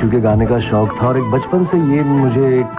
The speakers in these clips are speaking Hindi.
क्योंकि गाने का शौक था और एक बचपन से ये मुझे एक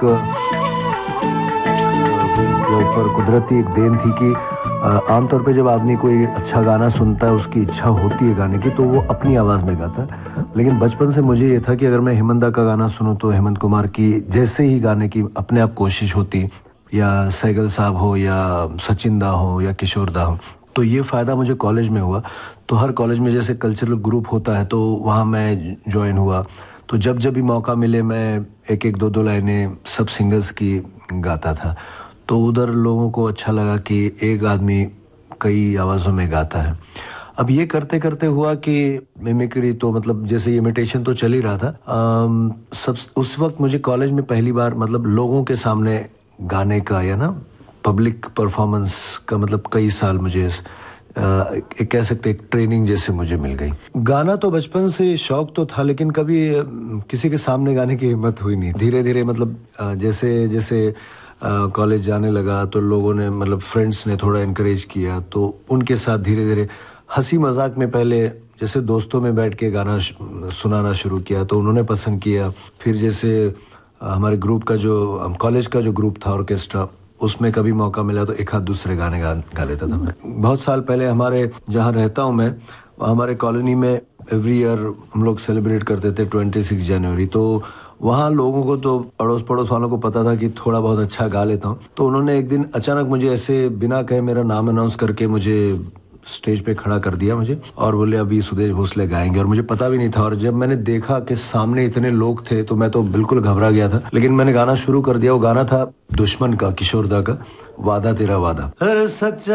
के ऊपर कुदरती एक देन थी कि आमतौर पे जब आदमी कोई अच्छा गाना सुनता है, उसकी इच्छा होती है गाने की, तो वो अपनी आवाज़ में गाता है। लेकिन बचपन से मुझे ये था कि अगर मैं हेमंत दा का गाना सुनूं तो हेमंत कुमार की जैसे ही गाने की अपने आप कोशिश होती, या सैगल साहब हो या सचिन दा हो या किशोर दा हो। तो ये फ़ायदा मुझे कॉलेज में हुआ। तो हर कॉलेज में जैसे कल्चरल ग्रुप होता है तो वहाँ मैं ज्वाइन हुआ। तो जब जब भी मौका मिले मैं एक एक दो दो लाइनें सब सिंगर्स की गाता था। तो उधर लोगों को अच्छा लगा कि एक आदमी कई आवाज़ों में गाता है। अब ये करते करते हुआ कि मिमिक्री तो मतलब जैसे इमिटेशन तो चल ही रहा था। सब उस वक्त मुझे कॉलेज में पहली बार मतलब लोगों के सामने गाने का या ना पब्लिक परफॉर्मेंस का मतलब कई साल मुझे एक कह सकते एक ट्रेनिंग जैसे मुझे मिल गई। गाना तो बचपन से शौक तो था, लेकिन कभी किसी के सामने गाने की हिम्मत हुई नहीं। धीरे धीरे मतलब जैसे जैसे कॉलेज जाने लगा तो लोगों ने मतलब फ्रेंड्स ने थोड़ा इनकरेज किया, तो उनके साथ धीरे धीरे हंसी मजाक में पहले जैसे दोस्तों में बैठ के गाना सुनाना शुरू किया तो उन्होंने पसंद किया। फिर जैसे हमारे ग्रुप का जो कॉलेज का जो ग्रुप था ऑर्केस्ट्रा, उसमें कभी मौका मिला तो एक हाथ दूसरे गाने गा लेता था मैं। बहुत साल पहले हमारे जहाँ रहता हूँ मैं, हमारे कॉलोनी में एवरी ईयर हम लोग सेलिब्रेट करते थे 26 जनवरी। तो वहाँ लोगों को तो अड़ोस पड़ोस वालों को पता था कि थोड़ा बहुत अच्छा गा लेता हूँ। तो उन्होंने एक दिन अचानक मुझे ऐसे बिना कहे मेरा नाम अनाउंस करके मुझे स्टेज पे खड़ा कर दिया मुझे, और बोले अभी सुदेश भोसले गाएंगे। और मुझे पता भी नहीं था, और जब मैंने देखा कि सामने इतने लोग थे तो मैं तो बिल्कुल घबरा गया था। लेकिन मैंने गाना शुरू कर दिया। वो गाना था दुश्मन का, किशोर दा का, वादा तेरा वादा। अरे सच्चा